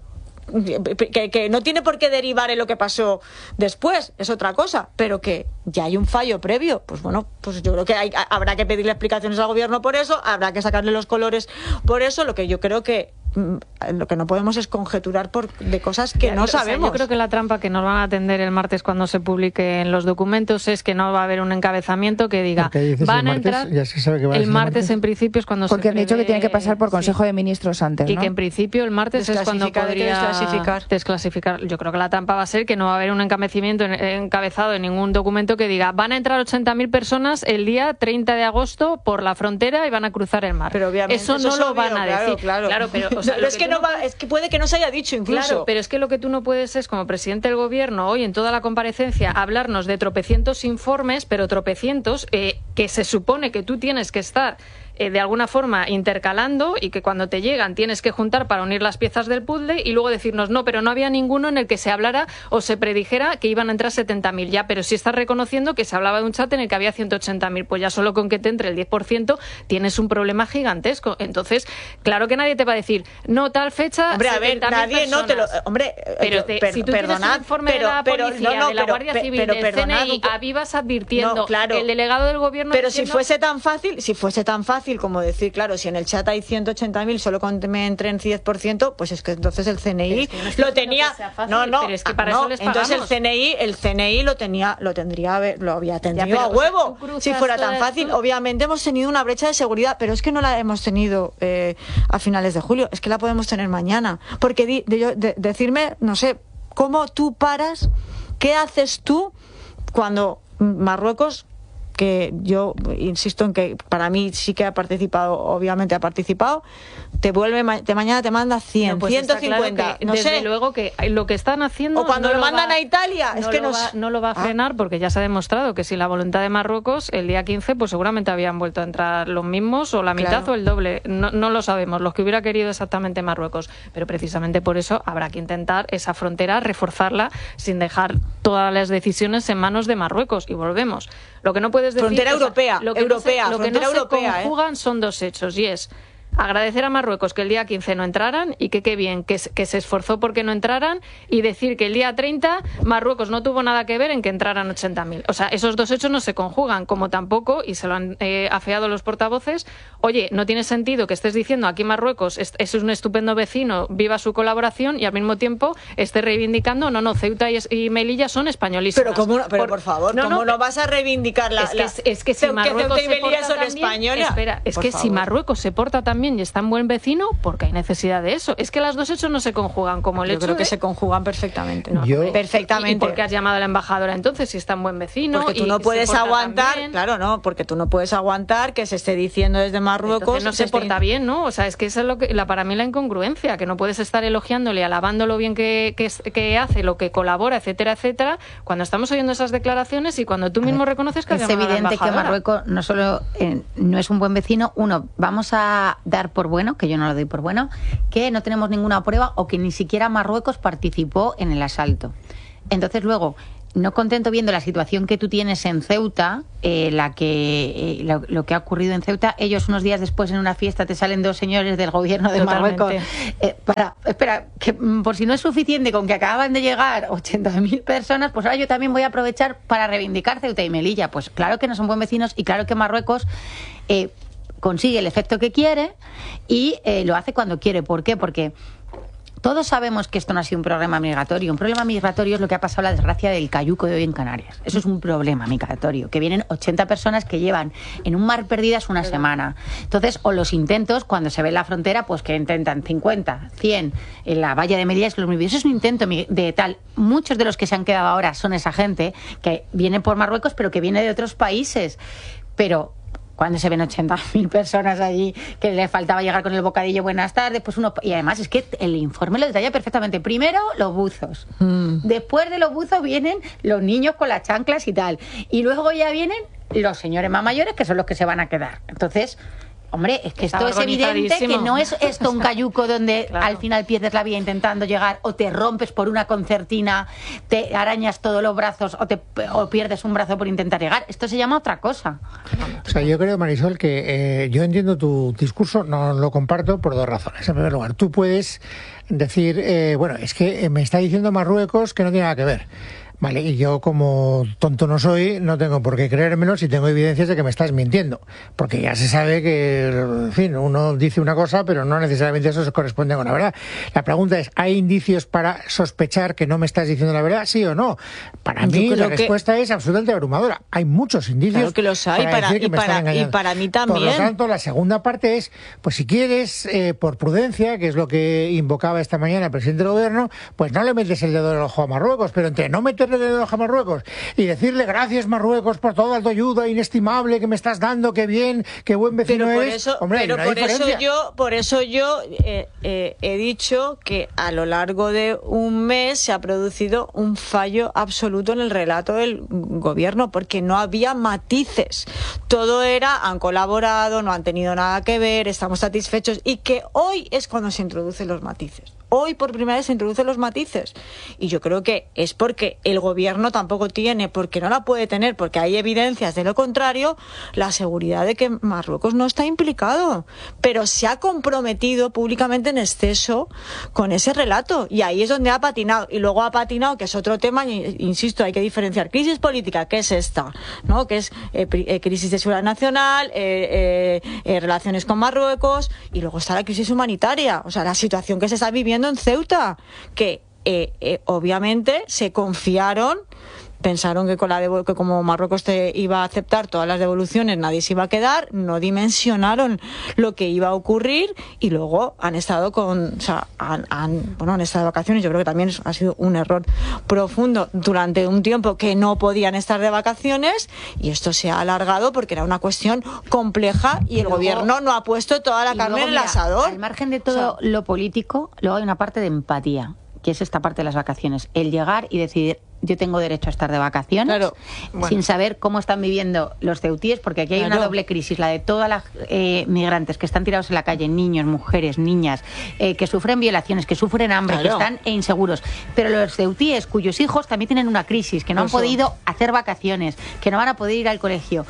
que, que no tiene por qué derivar en lo que pasó después, es otra cosa, pero que ya hay un fallo previo. Pues bueno, pues yo creo que hay, habrá que pedirle explicaciones al gobierno por eso, habrá que sacarle los colores por eso. Lo que yo creo que lo que no podemos es conjeturar por, de cosas que ya, no o sea, sabemos. Yo creo que la trampa que nos van a atender el martes cuando se publiquen los documentos es que no va a haber un encabezamiento que diga van a entrar ya se sabe que va a el martes, martes en principio es cuando porque se han dicho que tiene que pasar por Consejo sí. de Ministros antes, ¿no? Y que en principio el martes es cuando podría desclasificar. desclasificar. Yo creo que la trampa va a ser que no va a haber un encabezamiento encabezado en ningún documento que diga van a entrar ochenta mil personas el día treinta de agosto por la frontera y van a cruzar el mar. Pero obviamente eso no eso lo obvio, van a claro, decir. Claro, claro pero, o sea, pero es que, que no no va, puedes... es que puede que no se haya dicho incluso. Claro, pero es que lo que tú no puedes es, como presidente del gobierno, hoy en toda la comparecencia, hablarnos de tropecientos informes, pero tropecientos eh, que se supone que tú tienes que estar eh, de alguna forma intercalando y que cuando te llegan tienes que juntar para unir las piezas del puzzle y luego decirnos no, pero no había ninguno en el que se hablara o se predijera que iban a entrar setenta mil. Ya, pero si estás reconociendo que se hablaba de un chat en el que había ciento ochenta mil, pues ya solo con que te entre el diez por ciento tienes un problema gigantesco. Entonces, claro que nadie te va a decir no, tal fecha. Hombre, a ver, nadie personas. no te lo. Hombre, pero te, per, si tú perdonad, tienes un informe pero, de la pero, policía, no, no, de la pero, Guardia Civil, pero, del perdonad, C N I, avivas advirtiendo, no, claro, el delegado del gobierno. Pero diciendo, si fuese tan fácil, si fuese tan fácil como decir, claro, si en el chat hay ciento ochenta mil, solo con me entren diez por ciento, pues es que entonces el C N I es que no lo tenía. Fácil, no, no, pero es que para no, eso les pagamos. entonces el C N I, el C N I lo tenía, lo tendría, lo había tenido ya, pero, a huevo. O sea, si fuera tan fácil, tú... obviamente hemos tenido una brecha de seguridad, pero es que no la hemos tenido eh, a finales de julio, es que la podemos tener mañana. Porque di, de, de, decirme, no sé, ¿cómo tú paras? ¿Qué haces tú cuando Marruecos, que yo insisto en que para mí sí que ha participado, obviamente ha participado, te vuelve de mañana te manda cien, no, pues ciento cincuenta, claro que, no desde sé. luego que lo que están haciendo o cuando no lo mandan va, a Italia, no es que lo nos... va, no lo va a frenar ah. porque ya se ha demostrado que sin la voluntad de Marruecos el día quince pues seguramente habían vuelto a entrar los mismos o la mitad claro. o el doble, no, no lo sabemos, los que hubiera querido exactamente Marruecos, pero precisamente por eso habrá que intentar esa frontera reforzarla sin dejar todas las decisiones en manos de Marruecos y volvemos. Lo que no puedes decir frontera o sea, europea, lo que europea, no se, lo que no europea, se conjugan ¿eh? son dos hechos y es agradecer a Marruecos que el día quince no entraran y que qué bien, que, que se esforzó porque no entraran, y decir que el día treinta Marruecos no tuvo nada que ver en que entraran ochenta mil. O sea, esos dos hechos no se conjugan, como tampoco, y se lo han eh, afeado los portavoces, oye, no tiene sentido que estés diciendo aquí Marruecos es, es un estupendo vecino, viva su colaboración, y al mismo tiempo estés reivindicando, no, no, Ceuta y, y Melilla son españolísimas. Pero, ¿cómo, pero por, por favor, no, ¿cómo no, no vas a reivindicar la... Es que, la, es, es que si Marruecos que se porta son también, española. Espera, es por que favor. si Marruecos se porta también y es tan buen vecino, porque hay necesidad de eso. Es que los dos hechos no se conjugan, como el Yo hecho creo que de... se conjugan perfectamente. No, Yo... Perfectamente. ¿Y por qué has llamado a la embajadora entonces si es tan buen vecino? Porque tú y no puedes aguantar, bien. claro, no, porque tú no puedes aguantar que se esté diciendo desde Marruecos... Entonces no se, se porta esté... bien, ¿no? O sea, es que eso es lo que, la, para mí la incongruencia, que no puedes estar elogiándole, alabando lo bien que, que, que hace, lo que colabora, etcétera, etcétera, cuando estamos oyendo esas declaraciones y cuando tú mismo ver, reconoces que has es llamado a la evidente que embajadora. Marruecos no solo eh, no es un buen vecino, uno, vamos a dar por bueno, que yo no lo doy por bueno, que no tenemos ninguna prueba o que ni siquiera Marruecos participó en el asalto. Entonces luego, no contento viendo la situación que tú tienes en Ceuta, eh, la que eh, lo, lo que ha ocurrido en Ceuta, ellos unos días después en una fiesta te salen dos señores del gobierno de Totalmente. Marruecos. Eh, para, espera, que por si no es suficiente con que acaban de llegar ochenta mil personas, pues ahora yo también voy a aprovechar para reivindicar Ceuta y Melilla. Pues claro que no son buen vecinos y claro que Marruecos eh, consigue el efecto que quiere y eh, lo hace cuando quiere. ¿Por qué? Porque todos sabemos que esto no ha sido un problema migratorio. Un problema migratorio es lo que ha pasado, la desgracia del cayuco de hoy en Canarias. Eso es un problema migratorio, que vienen ochenta personas que llevan en un mar perdidas una semana. Entonces, o los intentos, cuando se ve la frontera, pues que intentan cincuenta, cien en la valla de Melilla, es lo mismo. Eso es un intento de tal. Muchos de los que se han quedado ahora son esa gente que viene por Marruecos, pero que viene de otros países. Pero cuando se ven ochenta mil personas allí, que le faltaba llegar con el bocadillo buenas tardes, pues uno... Y además es que el informe lo detalla perfectamente. Primero, los buzos. Mm. Después de los buzos vienen los niños con las chanclas y tal. Y luego ya vienen los señores más mayores, que son los que se van a quedar. Entonces... Hombre, es que esto es evidente que no es esto un cayuco donde claro. al final pierdes la vida intentando llegar o te rompes por una concertina, te arañas todos los brazos o, te, o pierdes un brazo por intentar llegar. Esto se llama otra cosa. O sea, yo creo, Marisol, que eh, yo entiendo tu discurso, no lo comparto por dos razones. En primer lugar, tú puedes decir, eh, bueno, es que me está diciendo Marruecos que no tiene nada que ver. Vale, y yo como tonto no soy, no tengo por qué creérmelo si tengo evidencias de que me estás mintiendo, porque ya se sabe que, en fin, uno dice una cosa, pero no necesariamente eso se corresponde con la verdad. La pregunta es, ¿hay indicios para sospechar que no me estás diciendo la verdad, sí o no? Para mí la respuesta es absolutamente abrumadora. Hay muchos indicios. Claro que los hay, para, para, y, para, y para mí también. Por lo tanto, la segunda parte es, pues si quieres, eh, por prudencia, que es lo que invocaba esta mañana el presidente del gobierno, pues no le metes el dedo en el ojo a Marruecos, pero entre no meterle el dedo en el ojo a Marruecos y decirle gracias Marruecos por toda tu ayuda inestimable que me estás dando, qué bien, qué buen vecino pero por eres. Eso, Hombre, pero por diferencia. eso yo, por eso yo eh, eh, he dicho que a lo largo de un mes se ha producido un fallo absoluto en el relato del gobierno, porque no había matices. Todo era, han colaborado, no han tenido nada que ver, estamos satisfechos, y que hoy es cuando se introducen los matices. Hoy por primera vez se introducen los matices. Y yo creo que es porque el gobierno tampoco tiene, porque no la puede tener, porque hay evidencias de lo contrario, la seguridad de que Marruecos no está implicado. Pero se ha comprometido públicamente en exceso con ese relato. Y ahí es donde ha patinado. Y luego ha patinado, que es otro tema, insisto, hay que diferenciar crisis política, que es esta, ¿no? Que es eh, eh, crisis de seguridad nacional, eh, eh, eh, relaciones con Marruecos, y luego está la crisis humanitaria. O sea, la situación que se está viviendo en Ceuta, que eh, eh, obviamente se confiaron, pensaron que con la devo- que como Marruecos te iba a aceptar todas las devoluciones nadie se iba a quedar, no dimensionaron lo que iba a ocurrir y luego han estado con, o sea, han, han, bueno, han estado de vacaciones. Yo creo que también ha sido un error profundo durante un tiempo que no podían estar de vacaciones, y esto se ha alargado porque era una cuestión compleja y, y el luego, gobierno no ha puesto toda la carne luego, en el mira, asador. Al margen de todo, o sea, lo político, luego hay una parte de empatía, que es esta parte de las vacaciones, el llegar y decidir, yo tengo derecho a estar de vacaciones, claro, bueno. sin saber cómo están viviendo los ceutíes, porque aquí hay claro. una doble crisis, la de todas las eh, migrantes que están tirados en la calle, niños, mujeres, niñas, eh, que sufren violaciones, que sufren hambre, claro. que están eh, inseguros, pero los ceutíes cuyos hijos también tienen una crisis, que no Eso. han podido hacer vacaciones, que no van a poder ir al colegio.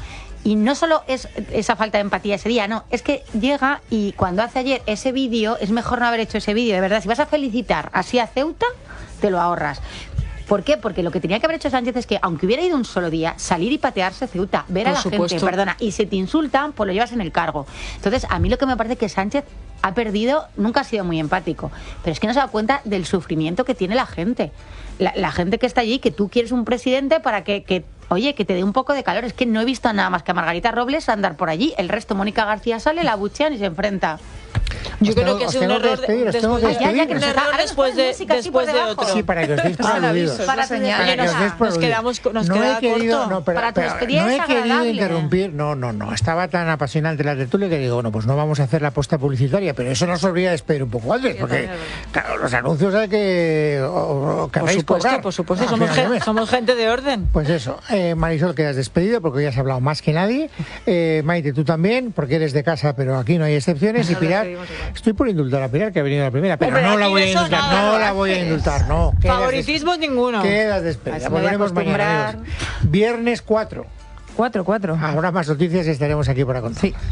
Y no solo es esa falta de empatía ese día, no, es que llega y cuando hace ayer ese vídeo, es mejor no haber hecho ese vídeo, de verdad. Si vas a felicitar así a Ceuta, te lo ahorras. ¿Por qué? Porque lo que tenía que haber hecho Sánchez es que, aunque hubiera ido un solo día, salir y patearse Ceuta, ver a la gente, perdona, y si te insultan, pues lo llevas en el cargo. Entonces, a mí lo que me parece es que Sánchez ha perdido, nunca ha sido muy empático, pero es que no se da cuenta del sufrimiento que tiene la gente. La, la gente que está allí, que tú quieres un presidente para que, que, oye, que te dé un poco de calor. Es que no he visto nada más que a Margarita Robles andar por allí. El resto, Mónica García sale, la buchean y se enfrenta. Yo os creo tengo, que es un error de, después, de, ya, ya que nos está, después, de, después de otro. Sí, para que os deis por aludidos. Para, para que os deis por nos quedamos nos no queda he querido, corto. No, pero, para tu pero, despedida no es he querido agradable. interrumpir. No, no, no. Estaba tan apasionante la tertulia que digo, bueno, pues no vamos a hacer la posta publicitaria, pero eso nos obliga a despedir un poco antes, porque claro, los anuncios hay que... O, o por supuesto, cobrar. Por supuesto, somos, gen, somos gente de orden. Pues eso. Eh, Marisol, quedas despedido porque hoy has hablado más que nadie. Eh, Maite, tú también, porque eres de casa, pero aquí no hay excepciones. Y Pilar, estoy por indultar a Pilar, que ha venido la primera, pero Hombre, no la voy a indultar, nada, no la voy a indultar, no. Favoritismo des... ninguno. Quedas despedida. Volveremos mañana, amigos. Viernes cuatro. cuatro, cuatro. Habrá más noticias y estaremos aquí para contar. Sí.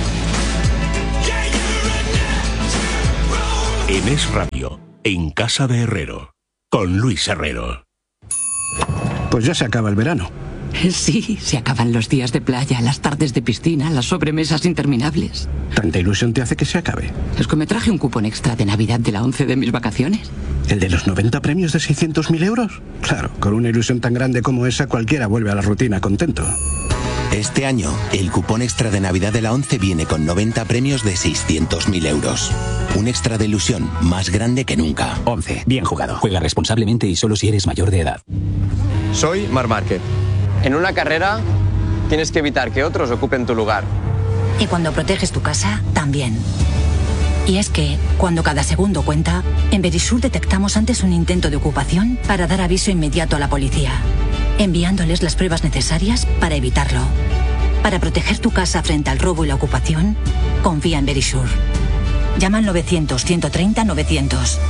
En Es Radio, en Casa de Herrero, con Luis Herrero. Pues ya se acaba el verano. Sí, se acaban los días de playa, las tardes de piscina, las sobremesas interminables. ¿Tanta ilusión te hace que se acabe? Es que me traje un cupón extra de Navidad de la once de mis vacaciones. ¿El de los noventa premios de seiscientos mil euros? Claro, con una ilusión tan grande como esa, cualquiera vuelve a la rutina contento. Este año, el cupón extra de Navidad de la once viene con noventa premios de seiscientos mil euros. Un extra de ilusión más grande que nunca. once. Bien jugado. Juega responsablemente y solo si eres mayor de edad. Soy Marc Márquez. En una carrera tienes que evitar que otros ocupen tu lugar. Y cuando proteges tu casa, también. Y es que, cuando cada segundo cuenta, en Verisur detectamos antes un intento de ocupación para dar aviso inmediato a la policía, enviándoles las pruebas necesarias para evitarlo. Para proteger tu casa frente al robo y la ocupación, confía en Verisur. Llama al novecientos, ciento treinta, novecientos.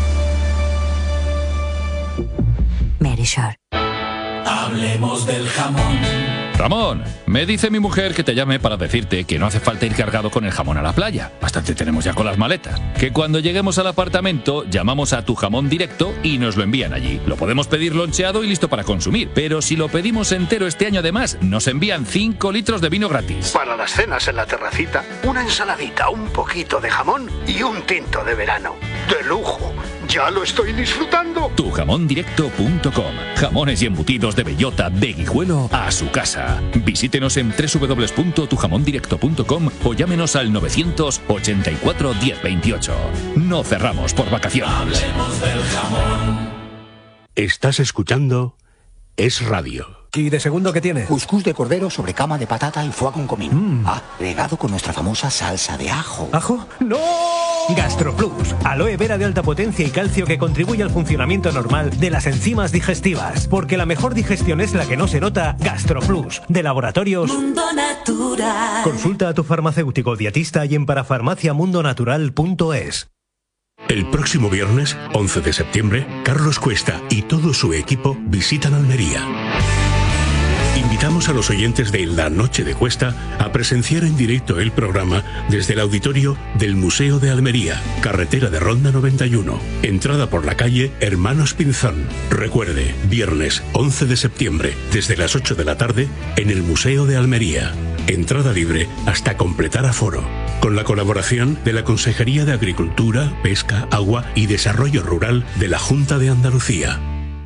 Verisur. Hablemos del jamón. Ramón, me dice mi mujer que te llame para decirte que no hace falta ir cargado con el jamón a la playa. Bastante tenemos ya con las maletas. Que cuando lleguemos al apartamento, llamamos a Tu Jamón Directo y nos lo envían allí. Lo podemos pedir loncheado y listo para consumir. Pero si lo pedimos entero este año además, nos envían cinco litros de vino gratis. Para las cenas en la terracita, una ensaladita, un poquito de jamón y un tinto de verano. ¡De lujo! ¡Ya lo estoy disfrutando! tu jamón directo punto com. Jamones y embutidos de bellota de Guijuelo a su casa. Visítenos en doble u doble u doble u punto tu jamón directo punto com o llámenos al novecientos ochenta y cuatro, diez veintiocho. No cerramos por vacaciones. Hablemos del jamón. Estás escuchando Es Radio. ¿Y de segundo qué tiene? Cuscús de cordero sobre cama de patata y foie con comino. Mm. Agregado con nuestra famosa salsa de ajo. ¿Ajo? ¡No! GastroPlus, aloe vera de alta potencia y calcio que contribuye al funcionamiento normal de las enzimas digestivas. Porque la mejor digestión es la que no se nota. GastroPlus, de Laboratorios Mundo Natural. Consulta a tu farmacéutico dietista y en parafarmacia mundo natural punto es. El próximo viernes, once de septiembre, Carlos Cuesta y todo su equipo visitan Almería. Invitamos a los oyentes de La Noche de Cuesta a presenciar en directo el programa desde el auditorio del Museo de Almería, carretera de Ronda noventa y uno, entrada por la calle Hermanos Pinzón. Recuerde, viernes once de septiembre, desde las ocho de la tarde, en el Museo de Almería. Entrada libre hasta completar aforo. Con la colaboración de la Consejería de Agricultura, Pesca, Agua y Desarrollo Rural de la Junta de Andalucía.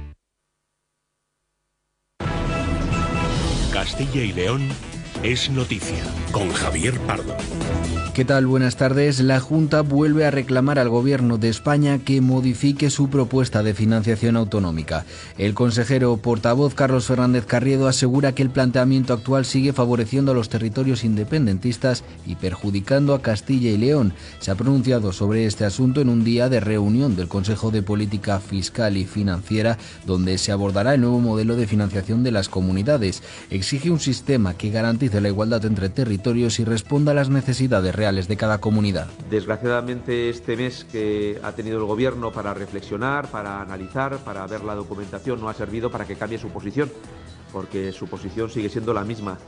Castilla y León es noticia, con Javier Pardo. ¿Qué tal? Buenas tardes. La Junta vuelve a reclamar al Gobierno de España que modifique su propuesta de financiación autonómica. El consejero portavoz Carlos Fernández Carriedo asegura que el planteamiento actual sigue favoreciendo a los territorios independentistas y perjudicando a Castilla y León. Se ha pronunciado sobre este asunto en un día de reunión del Consejo de Política Fiscal y Financiera, donde se abordará el nuevo modelo de financiación de las comunidades. Exige un sistema que garantice la igualdad entre territorios y responda a las necesidades reales de cada comunidad. Desgraciadamente, este mes que ha tenido el Gobierno para reflexionar, para analizar, para ver la documentación, no ha servido para que cambie su posición, porque su posición sigue siendo la misma.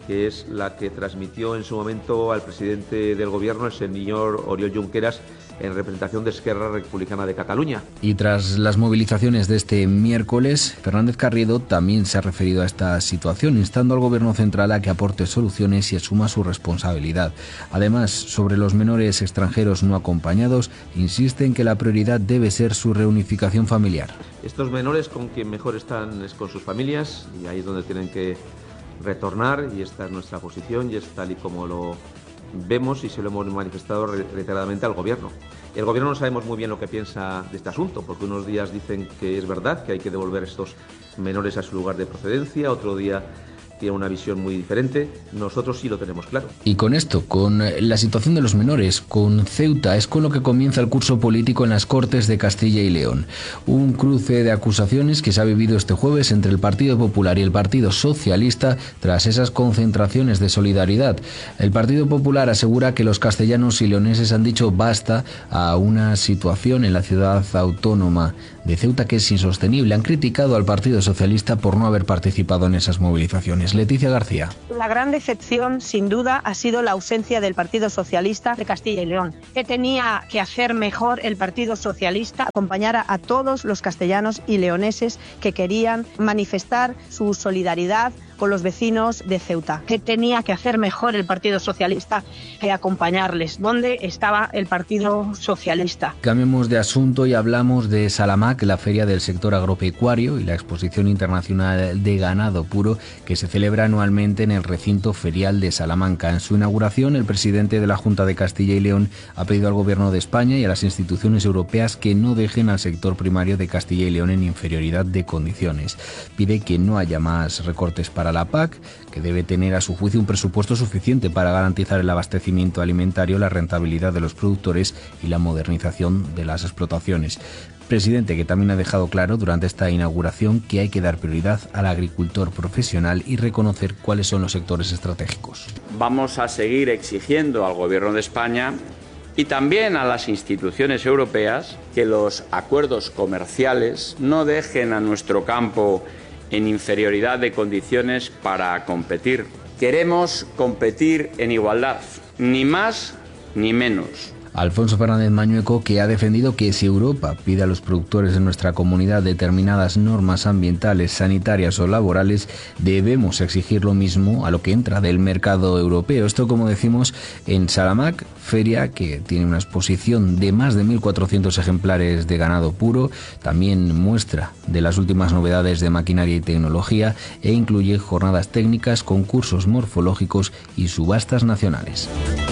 que es la que transmitió en su momento al presidente del Gobierno, el señor Oriol Junqueras, en representación de Esquerra Republicana de Cataluña. Y tras las movilizaciones de este miércoles, Fernández Carriedo también se ha referido a esta situación, instando al Gobierno central a que aporte soluciones y asuma su responsabilidad. Además, sobre los menores extranjeros no acompañados, insiste en que la prioridad debe ser su reunificación familiar. Estos menores con quien mejor están es con sus familias, y ahí es donde tienen que retornar, y esta es nuestra posición y es tal y como lo vemos y se lo hemos manifestado reiteradamente al Gobierno. El Gobierno no sabemos muy bien lo que piensa de este asunto, porque unos días dicen que es verdad, que hay que devolver estos menores a su lugar de procedencia, otro día tiene una visión muy diferente. Nosotros sí lo tenemos claro. Y con esto, con la situación de los menores, con Ceuta, es con lo que comienza el curso político en las Cortes de Castilla y León. Un cruce de acusaciones que se ha vivido este jueves entre el Partido Popular y el Partido Socialista tras esas concentraciones de solidaridad. El Partido Popular asegura que los castellanos y leoneses han dicho basta a una situación en la ciudad autónoma de Ceuta que es insostenible. Han criticado al Partido Socialista por no haber participado en esas movilizaciones. Leticia García. La gran decepción, sin duda, ha sido la ausencia del Partido Socialista de Castilla y León. ¿Qué tenía que hacer mejor el Partido Socialista? Acompañar a todos los castellanos y leoneses que querían manifestar su solidaridad con los vecinos de Ceuta. ¿Qué tenía que hacer mejor el Partido Socialista que acompañarles? ¿Dónde estaba el Partido Socialista? Cambiemos de asunto y hablamos de Salamac, la feria del sector agropecuario y la exposición internacional de ganado puro que se celebra anualmente en el recinto ferial de Salamanca. En su inauguración, el presidente de la Junta de Castilla y León ha pedido al Gobierno de España y a las instituciones europeas que no dejen al sector primario de Castilla y León en inferioridad de condiciones. Pide que no haya más recortes para la P A C, que debe tener a su juicio un presupuesto suficiente para garantizar el abastecimiento alimentario, la rentabilidad de los productores y la modernización de las explotaciones. Presidente que también ha dejado claro durante esta inauguración que hay que dar prioridad al agricultor profesional y reconocer cuáles son los sectores estratégicos. Vamos a seguir exigiendo al Gobierno de España y también a las instituciones europeas que los acuerdos comerciales no dejen a nuestro campo en inferioridad de condiciones para competir. Queremos competir en igualdad, ni más ni menos. Alfonso Fernández Mañueco, que ha defendido que si Europa pide a los productores de nuestra comunidad determinadas normas ambientales, sanitarias o laborales, debemos exigir lo mismo a lo que entra del mercado europeo. Esto, como decimos, en Salamac, feria que tiene una exposición de más de mil cuatrocientos ejemplares de ganado puro, también muestra de las últimas novedades de maquinaria y tecnología e incluye jornadas técnicas, concursos morfológicos y subastas nacionales.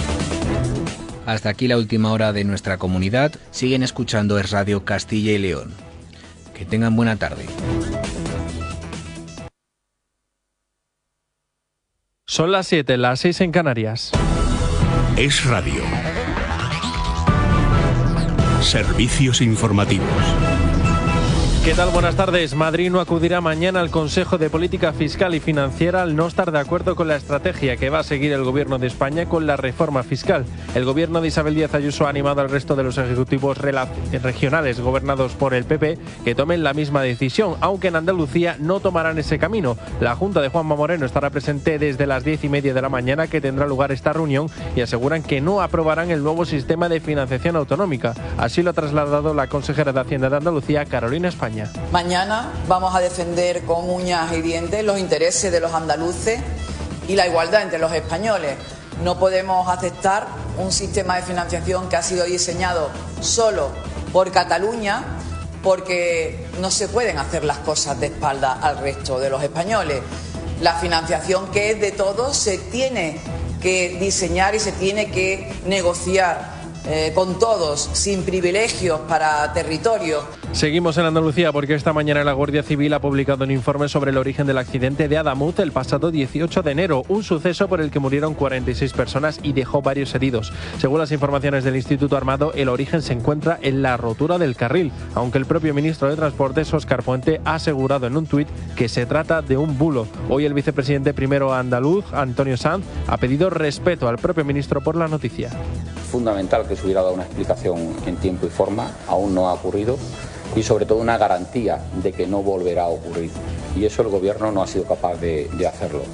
Hasta aquí la última hora de nuestra comunidad. Siguen escuchando Es Radio Castilla y León. Que tengan buena tarde. Son las siete, las seis en Canarias. Es Radio. Servicios informativos. ¿Qué tal? Buenas tardes. Madrid no acudirá mañana al Consejo de Política Fiscal y Financiera al no estar de acuerdo con la estrategia que va a seguir el Gobierno de España con la reforma fiscal. El Gobierno de Isabel Díaz Ayuso ha animado al resto de los ejecutivos regionales gobernados por el P P que tomen la misma decisión, aunque en Andalucía no tomarán ese camino. La Junta de Juanma Moreno estará presente desde las diez y media de la mañana que tendrá lugar esta reunión y aseguran que no aprobarán el nuevo sistema de financiación autonómica. Así lo ha trasladado la consejera de Hacienda de Andalucía, Carolina España. Mañana vamos a defender con uñas y dientes los intereses de los andaluces y la igualdad entre los españoles. No podemos aceptar un sistema de financiación que ha sido diseñado solo por Cataluña, porque no se pueden hacer las cosas de espalda al resto de los españoles. La financiación que es de todos se tiene que diseñar y se tiene que negociar Eh, con todos, sin privilegios para territorios. Seguimos en Andalucía porque esta mañana la Guardia Civil ha publicado un informe sobre el origen del accidente de Adamuz el pasado dieciocho de enero, un suceso por el que murieron cuarenta y seis personas y dejó varios heridos. Según las informaciones del Instituto Armado, el origen se encuentra en la rotura del carril, aunque el propio ministro de Transportes, Óscar Puente, ha asegurado en un tuit que se trata de un bulo. Hoy el vicepresidente primero andaluz, Antonio Sanz, ha pedido respeto al propio ministro por la noticia. Fundamental que se hubiera dado una explicación en tiempo y forma, aún no ha ocurrido, y sobre todo una garantía de que no volverá a ocurrir. Y eso el Gobierno no ha sido capaz de, de hacerlo.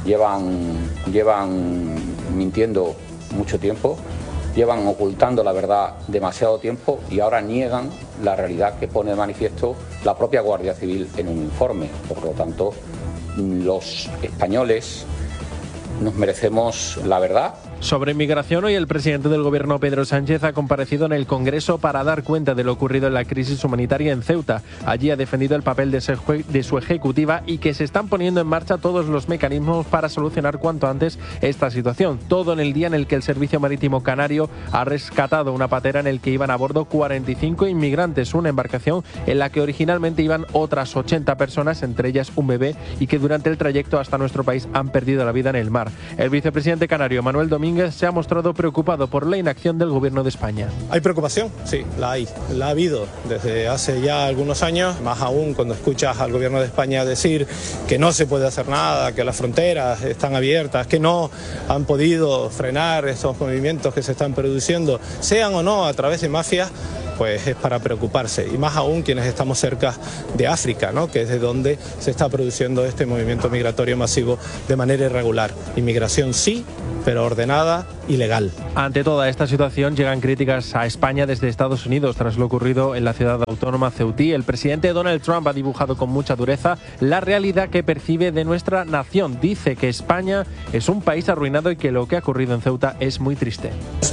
llevan, llevan mintiendo mucho tiempo, llevan ocultando la verdad demasiado tiempo y ahora niegan la realidad que pone de manifiesto la propia Guardia Civil en un informe. Por lo tanto, los españoles nos merecemos la verdad. Sobre inmigración, hoy el presidente del gobierno, Pedro Sánchez, ha comparecido en el Congreso para dar cuenta de lo ocurrido en la crisis humanitaria en Ceuta. Allí ha defendido el papel de su, de su ejecutiva y que se están poniendo en marcha todos los mecanismos para solucionar cuanto antes esta situación. Todo en el día en el que el Servicio Marítimo Canario ha rescatado una patera en el que iban a bordo cuarenta y cinco inmigrantes, una embarcación en la que originalmente iban otras ochenta personas, entre ellas un bebé, y que durante el trayecto hasta nuestro país han perdido la vida en el mar. El vicepresidente canario, Manuel Domínguez, se ha mostrado preocupado por la inacción del gobierno de España. ¿Hay preocupación? Sí, la hay. La ha habido desde hace ya algunos años, más aún cuando escuchas al gobierno de España decir que no se puede hacer nada, que las fronteras están abiertas, que no han podido frenar esos movimientos que se están produciendo, sean o no a través de mafias. Pues es para preocuparse, y más aún quienes estamos cerca de África, ¿no?, que es de donde se está produciendo este movimiento migratorio masivo de manera irregular. Inmigración sí, pero ordenada y legal. Ante toda esta situación llegan críticas a España desde Estados Unidos tras lo ocurrido en la ciudad autónoma ceutí. El presidente Donald Trump ha dibujado con mucha dureza la realidad que percibe de nuestra nación. Dice que España es un país arruinado y que lo que ha ocurrido en Ceuta es muy triste.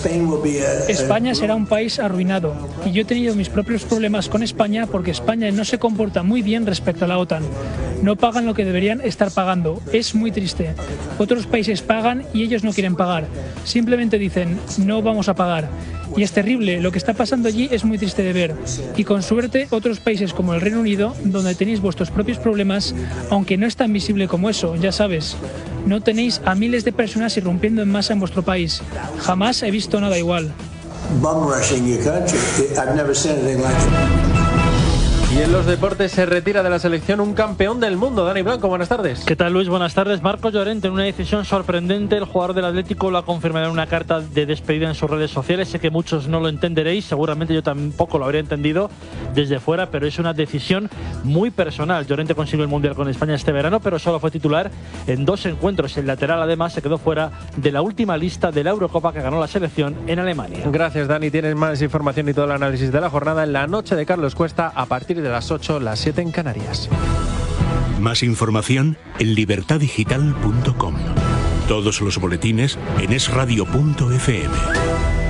España será un país arruinado. Y yo he tenido mis propios problemas con España porque España no se comporta muy bien respecto a la OTAN. No pagan lo que deberían estar pagando. Es muy triste. Otros países pagan y ellos no quieren pagar. Simplemente dicen, no vamos a pagar. Y es terrible. Lo que está pasando allí es muy triste de ver. Y con suerte, otros países como el Reino Unido, donde tenéis vuestros propios problemas, aunque no es tan visible como eso, ya sabes. No tenéis a miles de personas irrumpiendo en masa en vuestro país. Jamás he visto nada igual. Bum rushing your country. I've never seen anything like it. Y en los deportes se retira de la selección un campeón del mundo. Dani Blanco, buenas tardes. ¿Qué tal, Luis? Buenas tardes. Marcos Llorente, en una decisión sorprendente, el jugador del Atlético lo ha confirmado en una carta de despedida en sus redes sociales. Sé que muchos no lo entenderéis, seguramente yo tampoco lo habría entendido desde fuera, pero es una decisión muy personal. Llorente consiguió el Mundial con España este verano, pero solo fue titular en dos encuentros. El lateral, además, se quedó fuera de la última lista de la Eurocopa que ganó la selección en Alemania. Gracias, Dani. Tienes más información y todo el análisis de la jornada en la noche de Carlos Cuesta a partir de las ocho, las siete en Canarias. Más información en libertad digital punto com. Todos los boletines en es radio punto efe eme.